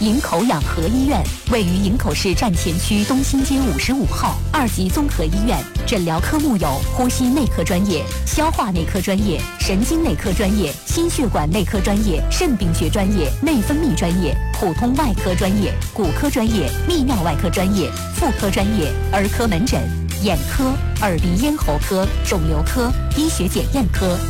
营口养和医院位于营口市站前区东新街55号，2级综合医院。诊疗科目有呼吸内科专业、消化内科专业、神经内科专业、心血管内科专业、肾病学专业、内分泌专业、普通外科专业、骨科专业、泌尿外科专业、妇科专业、儿科门诊、眼科、耳鼻咽喉科、肿瘤科、医学检验科。